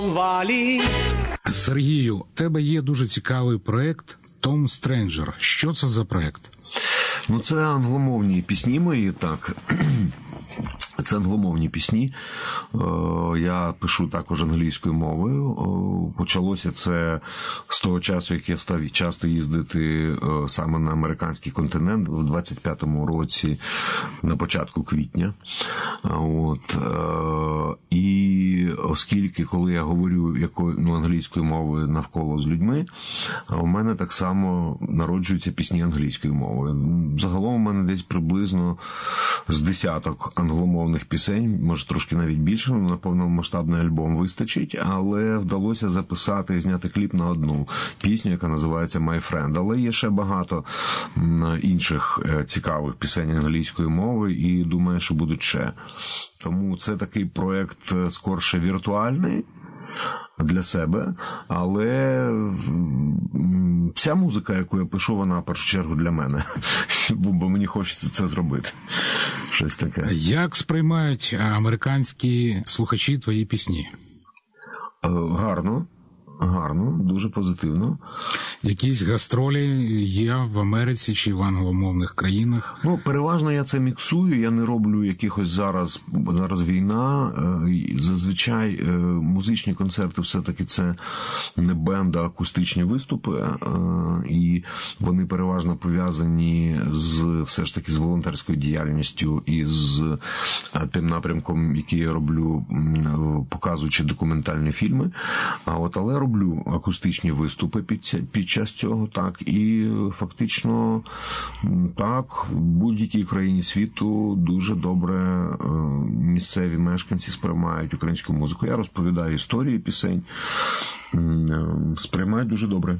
Сергію, у тебе є дуже цікавий проєкт «Том Стренджер». Що це за проєкт? Ну, це англомовні пісні мої, так. Це англомовні пісні. Я пишу також англійською мовою. Почалося це з того часу, як я став часто їздити саме на американський континент в 25-му році, на початку квітня. І оскільки, коли я говорю англійською мовою навколо з людьми, у мене так само народжуються пісні англійською мовою. Загалом у мене десь приблизно з десяток англомовних пісень, може трошки навіть більше, на повномасштабний альбом вистачить, але вдалося записати і зняти кліп на одну пісню, яка називається «My Friend». Але є ще багато інших цікавих пісень англійської мови і думаю, що будуть ще. Тому це такий проєкт скорше віртуальний для себе, але вся музика, яку я пишу, вона в першу чергу для мене, бо мені хочеться це зробити. Щось таке. Як сприймають американські слухачі твої пісні? Гарно, дуже позитивно. Якісь гастролі є в Америці чи в англомовних країнах? Ну, переважно я це міксую, я не роблю якихось зараз війна. Зазвичай музичні концерти все-таки це не бенд, а акустичні виступи, і вони переважно пов'язані все ж таки з волонтерською діяльністю і з тим напрямком, який я роблю, показуючи документальні фільми. Але роблю акустичні виступи під час цього, так, і фактично так, в будь-якій країні світу дуже добре місцеві мешканці сприймають українську музику. Я розповідаю історії пісень, сприймають дуже добре.